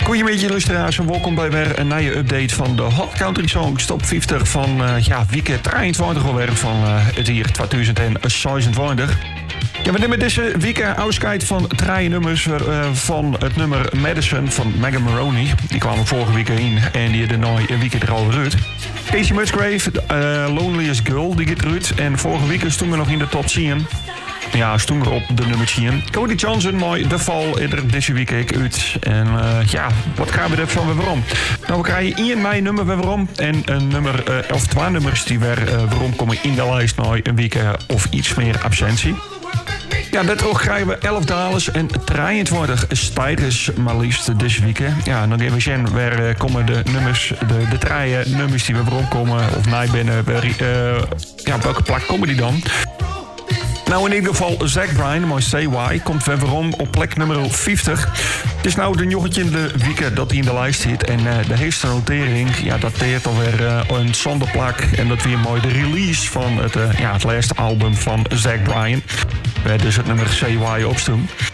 Goedemiddag luisteraars en welkom bij weer een nieuwe update van de Hot Country Songs Top 50 van week 23 alweer van het jaar 2026. Ja, we nemen deze week afscheid van 3 nummers van het nummer Madison van Megan Moroney. Die kwamen vorige week in en die hadden nu een week er al uit. Casey Musgrave, Loneliest Girl, die gaat eruit. En vorige week stonden we nog in de top 10. Ja, stonden we op de nummer 10. Cody Johnson, mooi, de val er deze week uit. En wat gaan we ervan weer waarom? Nou, we krijgen 1 mei nummer weer waarom. En een nummer, of 2 nummers die weer waarom komen in de lijst na een week of iets meer absentie. Ja, dat ook krijgen we 11 dalers en 23 stijgers maar liefst deze week. Ja, dan even zien waar komen de nummers, de 3 nummers die we waarom komen of nee binnen. Op welke plek komen die dan? Nou, in ieder geval, Zach Bryan, mooi Say Why, komt weer waarom op plek nummer 50. Het is nou de joggetje in de week dat hij in de lijst zit. En de eerste notering, ja, dat deed alweer een zonderplak. En dat weer mooi de release van het laatste album van Zach Bryan. Waar dus het nummer Say Why op stond.